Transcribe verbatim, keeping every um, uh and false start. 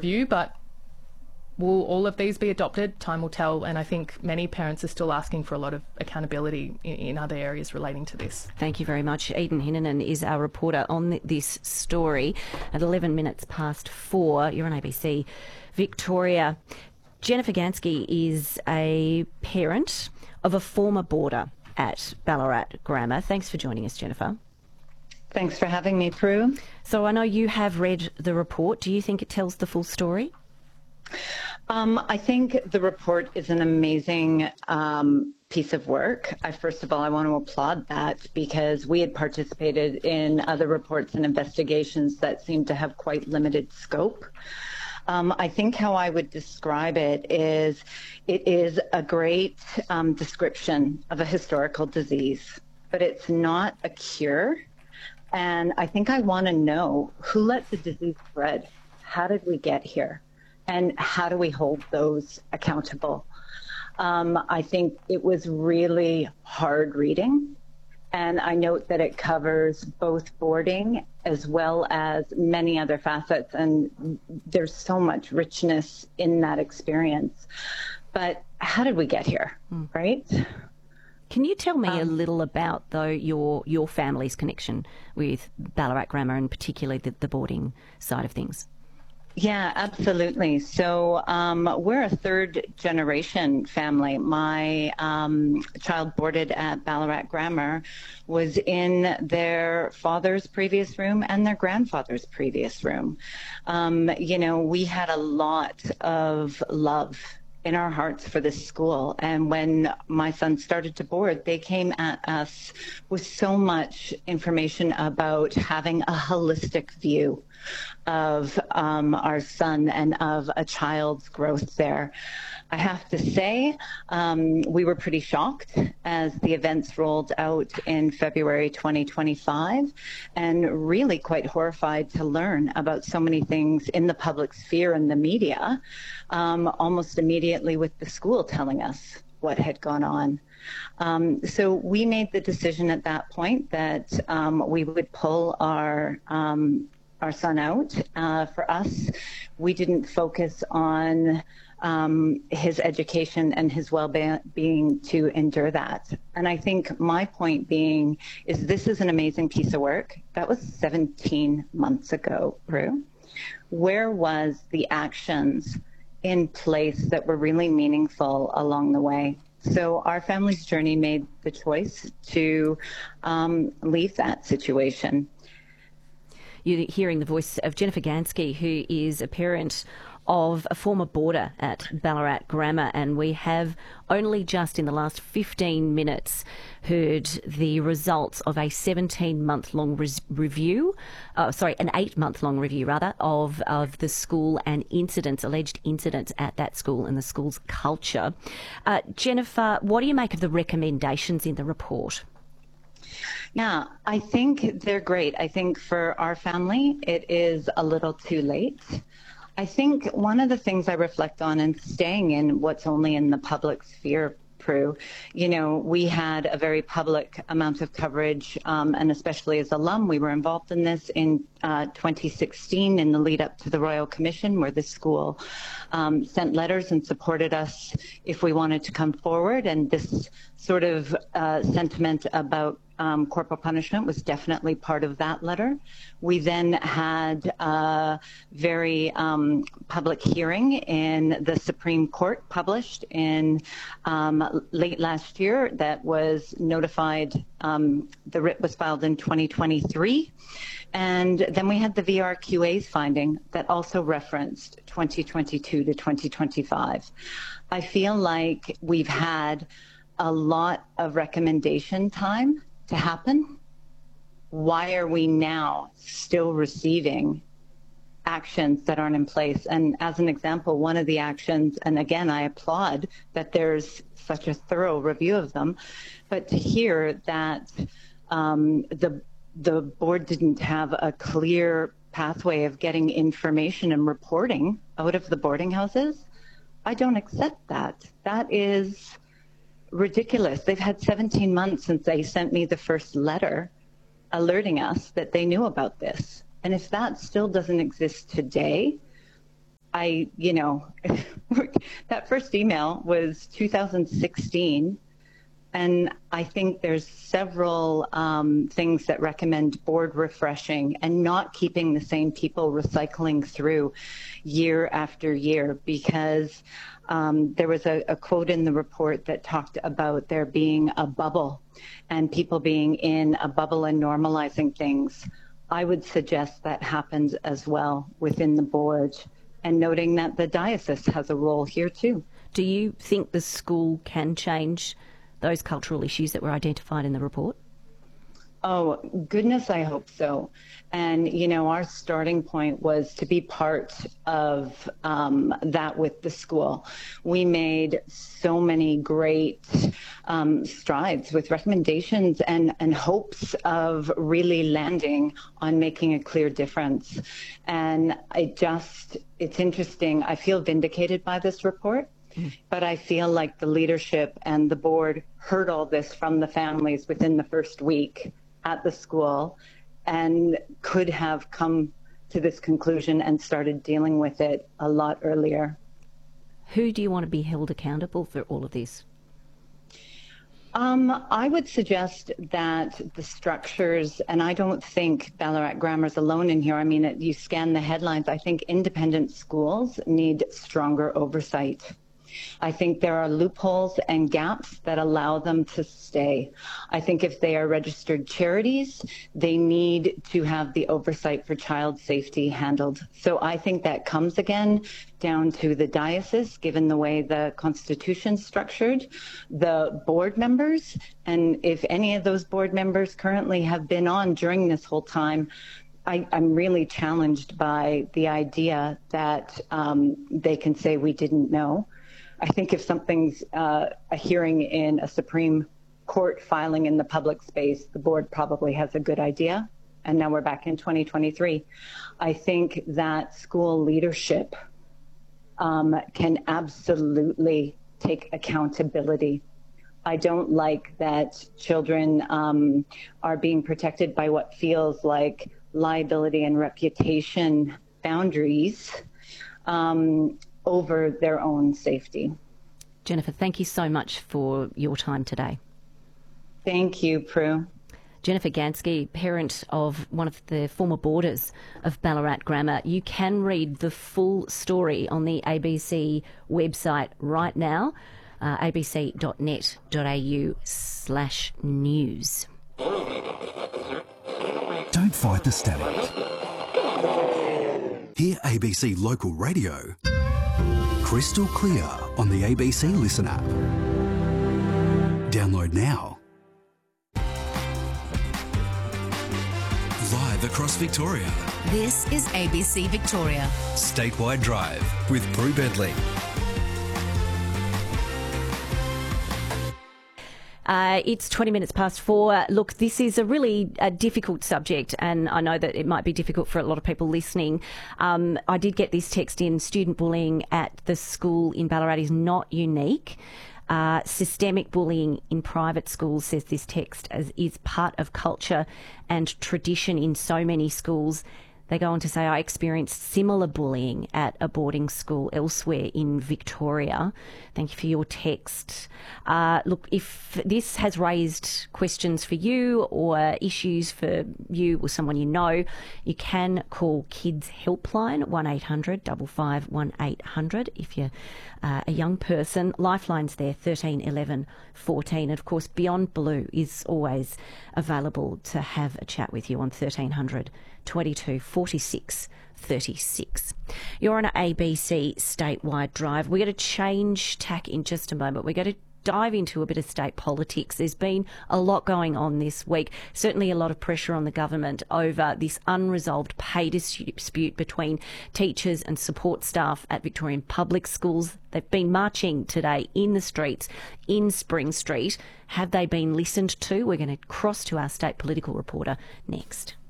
review, but will all of these be adopted? Time will tell, and I think many parents are still asking for a lot of accountability in, in other areas relating to this. Thank you very much. Eden Hinnanen is our reporter on this story. At eleven minutes past four, you're on A B C Victoria. Jennifer Gansky is a parent of a former boarder at Ballarat Grammar. Thanks for joining us, Jennifer. Thanks for having me, Prue. So I know you have read the report. Do you think it tells the full story? Um, I think the report is an amazing um, piece of work. I, first of all, I want to applaud that because we had participated in other reports and investigations that seemed to have quite limited scope. Um, I think how I would describe it is it is a great um, description of a historical disease, but it's not a cure. And I think I want to know who let the disease spread? How did we get here? And how do we hold those accountable? Um, I think it was really hard reading. And I note that it covers both boarding as well as many other facets. And there's so much richness in that experience. But how did we get here, mm. right? Can you tell me um, a little about, though, your your family's connection with Ballarat Grammar and particularly the, the boarding side of things? Yeah, absolutely. So um, we're a third generation family. My um, child boarded at Ballarat Grammar was in their father's previous room and their grandfather's previous room. Um, you know, we had a lot of love in our hearts for this school. And when my son started to board, they came at us with so much information about having a holistic view of um, our son and of a child's growth there. I have to say, um, we were pretty shocked as the events rolled out in February twenty twenty-five, and really quite horrified to learn about so many things in the public sphere and the media, um, almost immediately with the school telling us what had gone on. Um, so we made the decision at that point that um, we would pull our um, our son out. Uh, for us, we didn't focus on um, his education and his well-being to endure that. And I think my point being is this is an amazing piece of work. That was seventeen months ago, Prue. Where was the actions in place that were really meaningful along the way? So our family's journey made the choice to um, leave that situation. You're hearing the voice of Jennifer Gansky, who is a parent of a former boarder at Ballarat Grammar, and we have only just in the last fifteen minutes heard the results of a seventeen-month-long res- review, uh, sorry, an eight-month-long review, rather, of, of the school and incidents, alleged incidents at that school and the school's culture. Uh, Jennifer, what do you make of the recommendations in the report? Yeah, I think they're great. I think for our family, it is a little too late. I think one of the things I reflect on and staying in what's only in the public sphere, Prue, you know, we had a very public amount of coverage, um, and especially as alum, we were involved in this in uh, twenty sixteen in the lead up to the Royal Commission, where the school um, sent letters and supported us if we wanted to come forward. And this sort of uh, sentiment about Um, corporal punishment was definitely part of that letter. We then had a very um, public hearing in the Supreme Court published in um, late last year that was notified. Um, the writ was filed in twenty twenty-three. And then we had the V R Q A's finding that also referenced twenty twenty-two to twenty twenty-five. I feel like we've had a lot of recommendation time to happen. Why are we now still receiving actions that aren't in place? And as an example, one of the actions, and again, I applaud that there's such a thorough review of them, but to hear that um, the the board didn't have a clear pathway of getting information and reporting out of the boarding houses, I don't accept that. That is ridiculous. They've had seventeen months since they sent me the first letter alerting us that they knew about this. And if that still doesn't exist today, I, you know, that first email was two thousand sixteen. And I think there's several um, things that recommend board refreshing and not keeping the same people recycling through year after year, because um, there was a, a quote in the report that talked about there being a bubble and people being in a bubble and normalizing things. I would suggest that happens as well within the board, and noting that the diocese has a role here too. Do you think the school can change those cultural issues that were identified in the report? Oh, goodness, I hope so. And, you know, our starting point was to be part of um, that with the school. We made so many great um, strides with recommendations and, and hopes of really landing on making a clear difference. And I just, it's interesting. I feel vindicated by this report. But I feel like the leadership and the board heard all this from the families within the first week at the school and could have come to this conclusion and started dealing with it a lot earlier. Who do you want to be held accountable for all of this? Um, I would suggest that the structures, and I don't think Ballarat Grammar is alone in here. I mean, it, you scan the headlines. I think independent schools need stronger oversight. I think there are loopholes and gaps that allow them to stay. I think if they are registered charities, they need to have the oversight for child safety handled. So I think that comes again down to the diocese, given the way the Constitution's structured, the board members, and if any of those board members currently have been on during this whole time, I, I'm really challenged by the idea that um, they can say we didn't know. I think if something's uh, a hearing in a Supreme Court filing in the public space, the board probably has a good idea. And now we're back in twenty twenty-three. I think that school leadership um, can absolutely take accountability. I don't like that children um, are being protected by what feels like liability and reputation boundaries Um, over their own safety. Jennifer, thank you so much for your time today. Thank you, Prue. Jennifer Gansky, parent of one of the former boarders of Ballarat Grammar. You can read the full story on the A B C website right now, uh, abc.net.au slash news. Don't fight the static. Hear A B C Local Radio crystal clear on the A B C Listen app. Download now. Live across Victoria. This is A B C Victoria. Statewide Drive with Prue Bentley. Uh, it's twenty minutes past four. Look, this is a really a difficult subject, and I know that it might be difficult for a lot of people listening. Um, I did get this text in. Student bullying at the school in Ballarat is not unique. Uh, systemic bullying in private schools, says this text, as is part of culture and tradition in so many schools. They go on to say, I experienced similar bullying at a boarding school elsewhere in Victoria. Thank you for your text. Uh, look, if this has raised questions for you or issues for you or someone you know, you can call Kids Helpline, one eight hundred five five one eight hundred if you're uh, a young person. Lifeline's there, thirteen eleven fourteen. And of course, Beyond Blue is always available to have a chat with you on thirteen hundred twenty-two forty-six thirty-six. You're on an A B C statewide drive. We're going to change tack in just a moment. We're going to dive into a bit of state politics. There's been a lot going on this week, certainly a lot of pressure on the government over this unresolved pay dispute between teachers and support staff at Victorian public schools. They've been marching today in the streets in Spring Street. Have they been listened to? We're going to cross to our state political reporter next.